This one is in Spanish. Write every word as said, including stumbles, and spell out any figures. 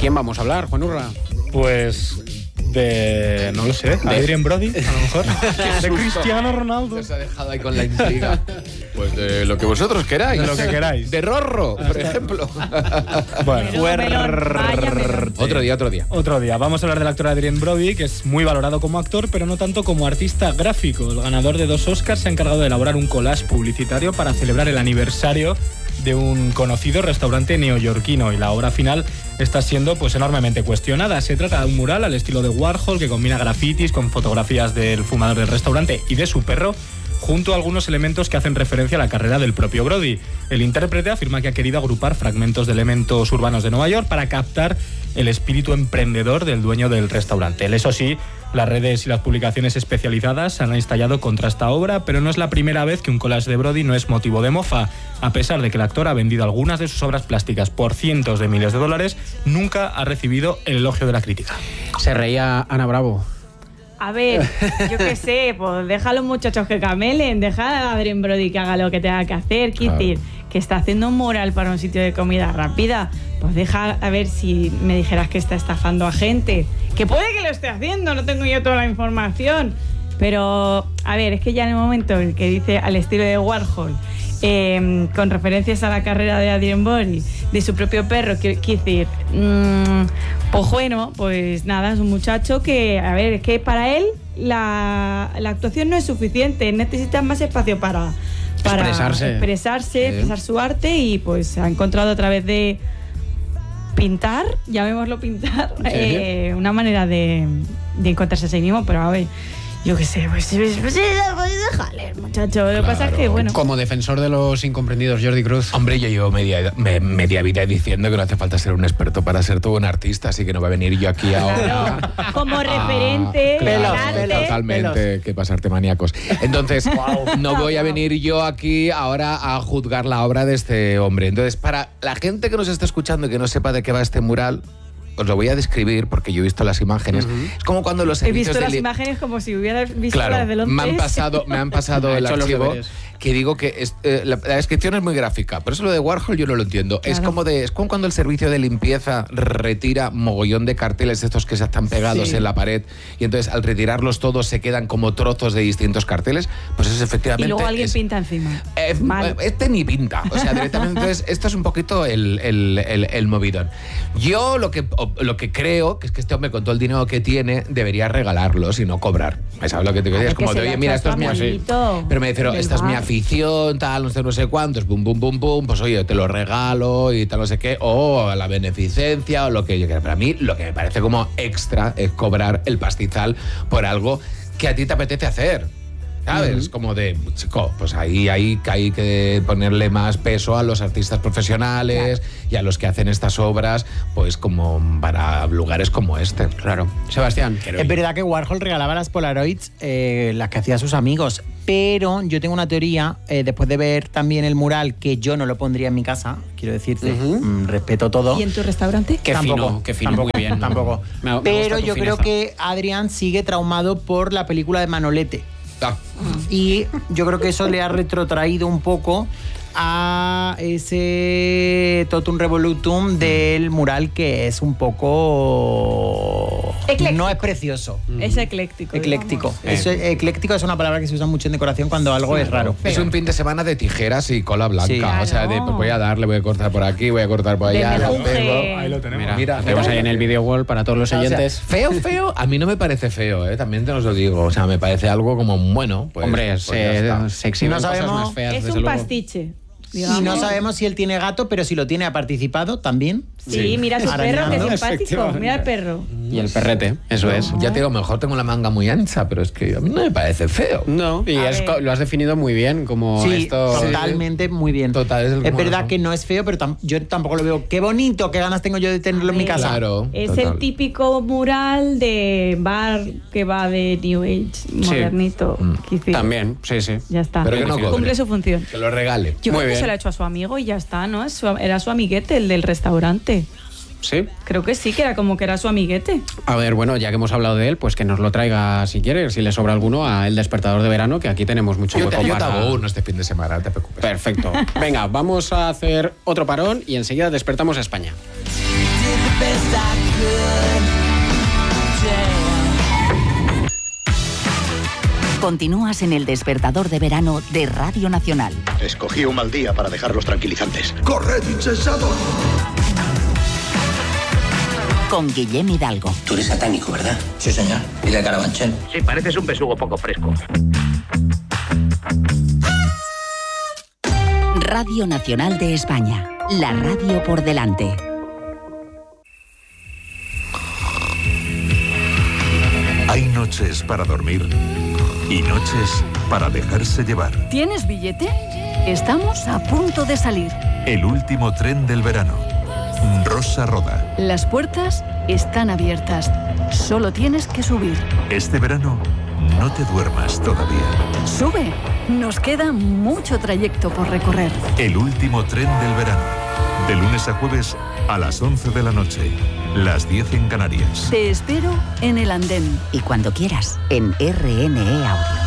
quién vamos a hablar, Juan Urra? Pues... de... no lo sé, de Adrien Brody, a lo mejor. De Cristiano Ronaldo. Nos ha dejado ahí con la intriga. Pues de lo que vosotros queráis. De lo que queráis. De Rorro, por ejemplo. Bueno, otro día, otro día. Otro día. Vamos a hablar del actor Adrien Brody, que es muy valorado como actor, pero no tanto como artista gráfico. El ganador de dos Oscars se ha encargado de elaborar un collage publicitario para celebrar el aniversario de un conocido restaurante neoyorquino, y la obra final está siendo pues enormemente cuestionada. Se trata de un mural al estilo de Warhol que combina grafitis con fotografías del fumador del restaurante y de su perro, junto a algunos elementos que hacen referencia a la carrera del propio Brody. El intérprete afirma que ha querido agrupar fragmentos de elementos urbanos de Nueva York para captar el espíritu emprendedor del dueño del restaurante. Él, eso sí, las redes y las publicaciones especializadas han estallado contra esta obra, pero no es la primera vez que un collage de Brody no es motivo de mofa. A pesar de que el actor ha vendido algunas de sus obras plásticas por cientos de miles de dólares, nunca ha recibido el elogio de la crítica. Se reía Ana Bravo. A ver, yo qué sé, pues deja a los muchachos que camelen, deja a Adrien Brody que haga lo que tenga que hacer, quiero decir, que está haciendo un mural para un sitio de comida rápida, pues deja a ver si me dijeras que está estafando a gente, que puede que lo esté haciendo, no tengo yo toda la información, pero a ver, es que ya en el momento en que dice al estilo de Warhol, eh, con referencias a la carrera de Adrien Brody, de su propio perro, quiero decir, mmm, pues bueno, pues nada, es un muchacho que, a ver, es que para él la, la actuación no es suficiente, necesita más espacio para, para expresarse, expresarse sí. expresar su arte, y pues ha encontrado a través de pintar, llamémoslo pintar, sí. eh, una manera de, de encontrarse a sí mismo, pero a ver, yo qué sé, pues, pues, pues, pues déjale, muchacho. Lo que Claro. pasa es que, bueno... Como defensor de los incomprendidos, Jordi Cruz. Hombre, yo llevo media, me, media vida diciendo que no hace falta ser un experto para ser todo un artista, así que no va a venir yo aquí ahora... Claro, como referente, Claro, delante. totalmente, que pasarte maníacos. Entonces, no voy a venir yo aquí ahora a juzgar la obra de este hombre. Entonces, para la gente que nos está escuchando y que no sepa de qué va este mural... os lo voy a describir porque yo he visto las imágenes. Uh-huh. Es como cuando los He visto las de li- imágenes como si hubiera visto claro, las de Londres. me han pasado, me han pasado el archivo que digo que es, eh, la, la descripción es muy gráfica, pero eso lo de Warhol yo no lo entiendo. Claro. Es como de es como cuando el servicio de limpieza retira mogollón de carteles estos que se están pegados sí. en la pared, y entonces al retirarlos todos se quedan como trozos de distintos carteles. Pues es efectivamente... Y luego alguien es, pinta encima. Eh, este ni pinta. O sea, directamente... Entonces, esto es un poquito el, el, el, el movidón. Yo lo que, lo que creo que es que este hombre, con todo el dinero que tiene, debería regalarlos y no cobrar. ¿Sabes lo que te quiero decir? Es como de, oye, mira, esto es mi afición. Pero me dice, esta es mi afición, tal, no sé, no sé cuántos, bum, bum, bum, bum, pues oye, te lo regalo y tal, no sé qué, o a la beneficencia, o lo que yo quiera. Para mí, lo que me parece como extra es cobrar el pastizal por algo que a ti te apetece hacer. ¿Sabes? Uh-huh. Como de, chico, pues ahí hay, hay que ponerle más peso a los artistas profesionales, claro, y a los que hacen estas obras, pues como para lugares como este. Claro. Sebastián. Es verdad que Warhol regalaba las Polaroids, eh, las que hacía a sus amigos, pero yo tengo una teoría, eh, después de ver también el mural, que yo no lo pondría en mi casa, quiero decirte, uh-huh. mmm, respeto todo. ¿Y en tu restaurante? Qué tampoco, fino, qué fino, tampoco, muy bien. Tampoco. Me, me pero yo fineza. creo que Adrián sigue traumado por la película de Manolete. Ah. Y yo creo que eso le ha retrotraído un poco a ese totum revolutum del mural, que es un poco... Ecléctico. No es precioso. Es ecléctico. Ecléctico. Es, ecléctico es una palabra que se usa mucho en decoración cuando algo sí, es raro. Es un fin de semana de tijeras y cola blanca. Sí, claro. O sea, de, pues voy a darle, voy a cortar por aquí, voy a cortar por allá. Ahí lo tenemos. Mira, mira, lo tenemos ahí en el video wall para todos los oyentes. O sea, feo, feo, a mí no me parece feo, ¿eh? También te os lo digo. O sea, me parece algo como bueno. Pues, Hombre, pues se, se exhiben no sabemos, cosas más feas, es desde un luego. pastiche. Digamos. Y no sabemos si él tiene gato, pero si lo tiene, ha participado también. Sí, sí. Mira su perro, que es simpático. Mira el perro. Y el perrete, eso no, es. Ya te digo, mejor tengo la manga muy ancha, pero es que a mí no me parece feo. No, y es, lo has definido muy bien, como sí, esto... totalmente muy bien. Total, es, el es verdad que no es feo, pero tam yo tampoco lo veo. Qué bonito, qué ganas tengo yo de tenerlo en mi casa. Claro, es total. el típico mural de bar que va de New Age, modernito. Sí. Mm. También, sí, sí. Ya está. Pero que no cobre. Cumple su función. Que lo regale. Yo muy creo bien. que se lo ha hecho a su amigo y ya está, ¿no? Es su, era su amiguete, el del restaurante. ¿Sí? Creo que sí, que era como que era su amiguete. A ver, bueno, ya que hemos hablado de él, pues que nos lo traiga, si quieres, si le sobra alguno, a El Despertador de Verano, que aquí tenemos mucho yo hueco te, yo para... te hago uno este fin de semana, no te preocupes. Perfecto. Venga, vamos a hacer otro parón y enseguida despertamos a España. the best I could. Damn. Continúas en El Despertador de Verano de Radio Nacional. Escogí un mal día para dejar los tranquilizantes. ¡Corred, insensatos! Con Guillem Hidalgo. Tú eres satánico, ¿verdad? Sí, señor. ¿Y de Carabanchel? Sí, pareces un besugo poco fresco. Radio Nacional de España. La radio por delante. Hay noches para dormir y noches para dejarse llevar. ¿Tienes billete? Estamos a punto de salir. El último tren del verano. Rosa Roda. Las puertas están abiertas. Solo tienes que subir. Este verano, no te duermas todavía. Sube. Nos queda mucho trayecto por recorrer. El último tren del verano. De lunes a jueves a las once de la noche. Las diez en Canarias. Te espero en el andén. Y cuando quieras, en R N E Audio.